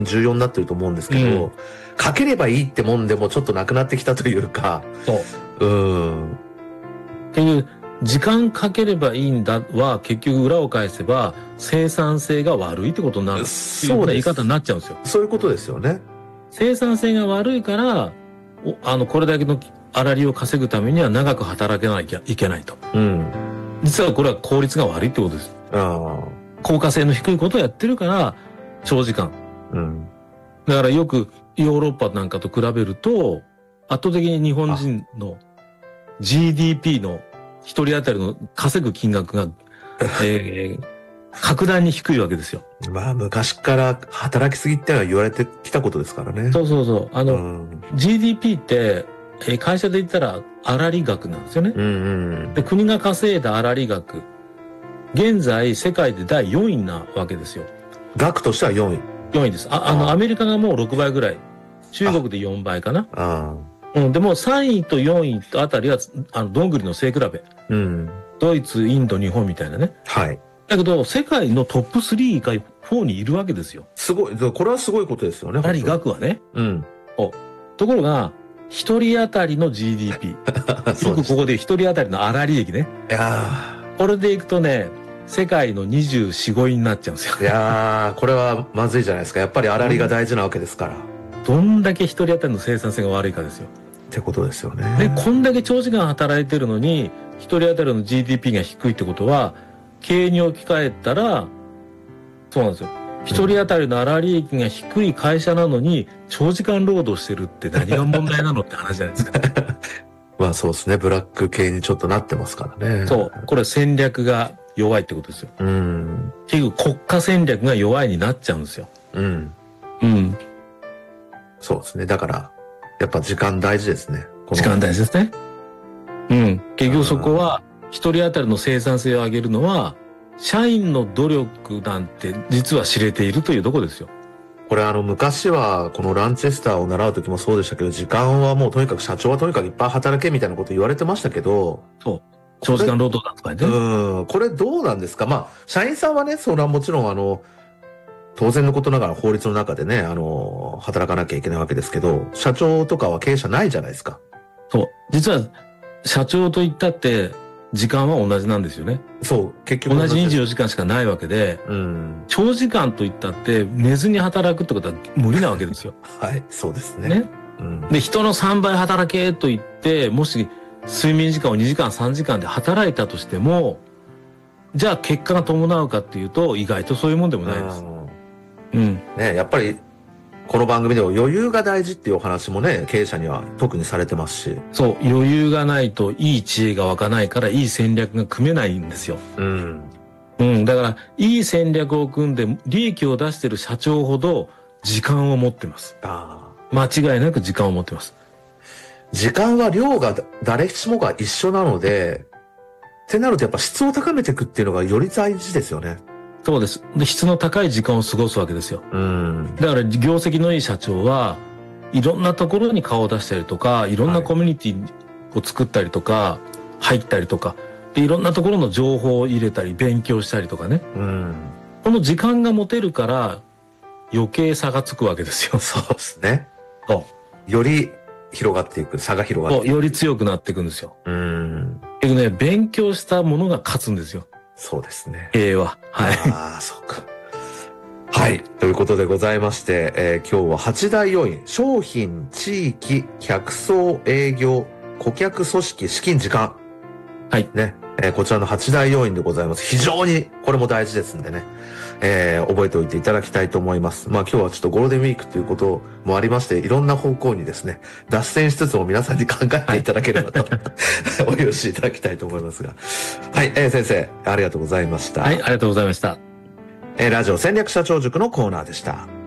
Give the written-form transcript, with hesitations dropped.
重要になってると思うんですけど、かければいいってもんでもちょっとなくなってきたというか。 そう。っていう、時間かければいいんだは、結局裏を返せば、生産性が悪いってことになる。そういう言い方になっちゃうんですよ。 そういうことですよね。 生産性が悪いから、これだけの粗利を稼ぐためには長く働けなきゃいけないと。実はこれは効率が悪いってことです。効果性の低いことをやってるから、長時間。だからよくヨーロッパなんかと比べると、圧倒的に日本人の GDP の一人当たりの稼ぐ金額が、格段に低いわけですよ。 まあ昔から働きすぎってのは言われてきたことですからね。 そうそうそう。GDP って、会社で言ったら粗利額なんですよね。で、国が稼いだ粗利額。現在世界で第4位なわけですよ。 額としては4位。 4位です。アメリカがもう6倍ぐらい。中国で4倍かな。でも3位と4位あたりは、どんぐりの背比べ。ドイツ、インド、日本みたいなね。だけど、世界のトップ3か4にいるわけですよ。 すごい。これはすごいことですよね。 粗利額はね。ところが、一人当たりの GDP。よくここで一人当たりの粗利益ね。これでいくとね、世界の24、5位になっちゃうんですよ。 いやー、これはまずいじゃないですか。やっぱり粗利が大事なわけですから。 どんだけ一人当たりの生産性が悪いかですよ。 ってことですよね。 で、こんだけ長時間働いてるのに、一人当たりの GDP が低いってことは、経営に置き換えたら、そうなんですよ。一人当たりの粗利益が低い会社なのに、長時間労働してるって何が問題なのって話じゃないですか。 まあそうですね。ブラック系にちょっとなってますからね。 そう。これ戦略が弱いってことですよ。結局国家戦略が弱いになっちゃうんですよ。 そうですね。だから、やっぱ時間大事ですね。 時間大事ですね。結局そこは、一人当たりの生産性を上げるのは、社員の努力なんて実は知れているというところですよ。 これ昔はこのランチェスターを習う時もそうでしたけど、時間はもうとにかく社長はとにかくいっぱい働けみたいなこと言われてましたけど。 そう。長時間労働だとかね。 これどうなんですか？まあ、社員さんはね、それはもちろん当然のことながら法律の中でね、働かなきゃいけないわけですけど、社長とかは経営者ないじゃないですか。 そう。実は、社長と言ったって、時間は同じなんですよね。 そう。結局同じ24時間しかないわけで、長時間と言ったって、寝ずに働くってことは無理なわけですよ。 はい、そうですね。 で、人の3倍働けと言って、もし、睡眠時間を2時間、3時間で働いたとしても、じゃあ結果が伴うかっていうと、意外とそういうもんでもないです。 ね、やっぱり、この番組では余裕が大事っていうお話もね、経営者には特にされてますし。 そう、余裕がないといい知恵が湧かないから、いい戦略が組めないんですよ。だから、いい戦略を組んで、利益を出してる社長ほど、時間を持ってます。間違いなく時間を持ってます。 時間は量が誰しもが一緒なので、ってなるとやっぱ質を高めていくっていうのがより大事ですよね。 そうです。で、質の高い時間を過ごすわけですよ。だから、業績のいい社長は、いろんなところに顔を出したりとか、いろんなコミュニティを作ったりとか、入ったりとか、で、いろんなところの情報を入れたり、勉強したりとかね。この時間が持てるから、余計差がつくわけですよ。 そうですね。より広がっていく、差が広がっていく。 より強くなっていくんですよ。結局ね、勉強したものが勝つんですよ。 そうですね。 経営は。はい。 そうか。はい。ということでございまして、今日は8大要因、商品、地域、客層、営業、顧客、組織、資金、時間。 はい。 ね。こちらの8大要因でございます。非常にこれも大事ですんでね。覚えておいていただきたいと思います。まあ今日はちょっとゴールデンウィークということもありまして、いろんな方向にですね、脱線しつつも皆さんに考えていただければと、お許しいただきたいと思いますが。はい、先生、ありがとうございました。 はい、ありがとうございました。 ラジオ戦略社長塾のコーナーでした。